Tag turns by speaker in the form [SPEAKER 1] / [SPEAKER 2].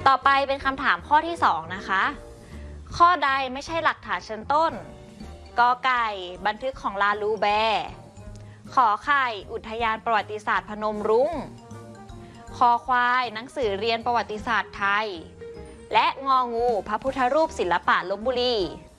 [SPEAKER 1] ต่อไปเป็นคำถามข้อที่2นะคะข้อใดไม่ใช่หลักฐานชั้นต้นกอไก่บันทึกของลาลูแบร์ขอไข่อุทยานประวัติศาสตร์พนมรุ้งคอควายหนังสือเรียนประวัติศาสตร์ไทยและงองูพระพุทธรูปศิลปะลพบุรี